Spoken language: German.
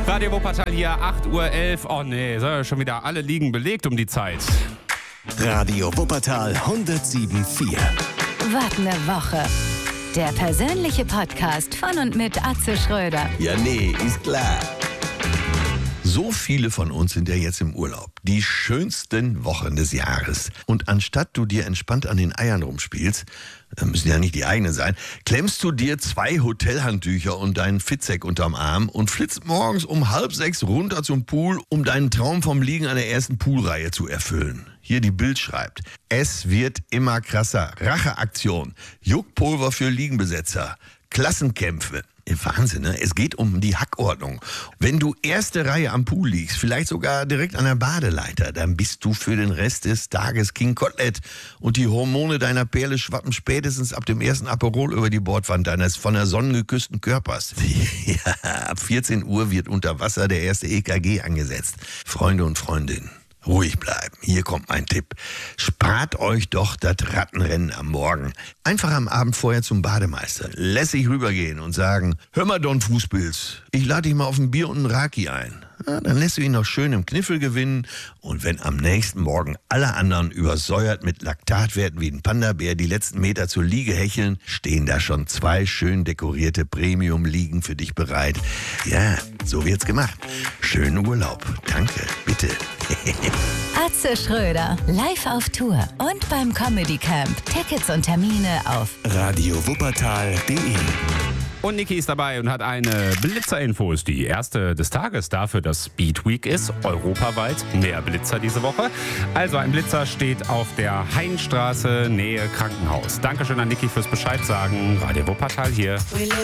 Radio Wuppertal hier, 8:11 Uhr. Oh nee, schon wieder alle liegen belegt um die Zeit. Radio Wuppertal 107,4. Was ne Woche. Der persönliche Podcast von und mit Atze Schröder. Ja, nee, ist klar. So viele von uns sind ja jetzt im Urlaub. Die schönsten Wochen des Jahres. Und anstatt du dir entspannt an den Eiern rumspielst, müssen ja nicht die eigenen sein, klemmst du dir 2 Hotelhandtücher und deinen Fitzek unterm Arm und flitzt morgens um 5:30 runter zum Pool, um deinen Traum vom Liegen an der ersten Poolreihe zu erfüllen. Hier die Bild schreibt: Es wird immer krasser. Racheaktion. Juckpulver für Liegenbesetzer. Klassenkämpfe. Wahnsinn, ne? Es geht um die Hackordnung. Wenn du erste Reihe am Pool liegst, vielleicht sogar direkt an der Badeleiter, dann bist du für den Rest des Tages King Kotelett. Und die Hormone deiner Perle schwappen spätestens ab dem ersten Aperol über die Bordwand deines von der Sonne geküssten Körpers. Ja, ab 14 Uhr wird unter Wasser der erste EKG angesetzt. Freunde und Freundinnen, ruhig bleiben. Hier kommt mein Tipp. Spart euch doch das Rattenrennen am Morgen. Einfach am Abend vorher zum Bademeister. Lässig rübergehen und sagen: Hör mal, Don Fußpilz, ich lade dich mal auf ein Bier und einen Raki ein. Ja, dann lässt du ihn noch schön im Kniffel gewinnen. Und wenn am nächsten Morgen alle anderen übersäuert mit Laktatwerten wie ein Panda-Bär die letzten Meter zur Liege hecheln, stehen da schon 2 schön dekorierte Premium-Liegen für dich bereit. Ja, so wird's gemacht. Schönen Urlaub. Danke, bitte. Atze Schröder, live auf Tour und beim Comedy Camp. Tickets und Termine auf radiowuppertal.de. Und Niki ist dabei und hat eine Blitzer-Info. Ist die erste des Tages dafür, dass Speed Week ist. Europaweit mehr Blitzer diese Woche. Also ein Blitzer steht auf der Heinstraße, Nähe Krankenhaus. Dankeschön an Niki fürs Bescheid sagen. Radio Wuppertal hier.